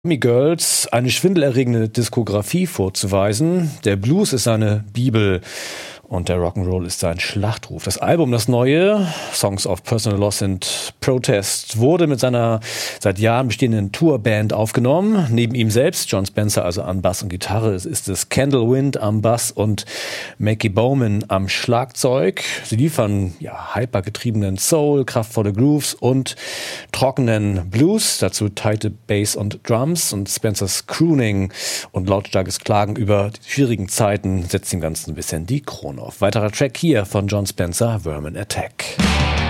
Grammy Girls eine schwindelerregende Diskografie vorzuweisen. Der Blues ist seine Bibel und der Rock'n'Roll ist sein Schlachtruf. Das Album, das neue, Songs of Personal Loss and Protest, wurde mit seiner seit Jahren bestehenden Tourband aufgenommen. Neben ihm selbst, Jon Spencer also an Bass und Gitarre, ist es Kendall Wind am Bass und Mackie Bowman am Schlagzeug. Sie liefern hypergetriebenen Soul, kraftvolle Grooves und trockenen Blues, dazu tighte Bass und Drums, und Spencers Crooning und lautstarkes Klagen über die schwierigen Zeiten setzt dem Ganzen ein bisschen die Krone auf. Weiterer Track hier von Jon Spencer, Vermin Attack.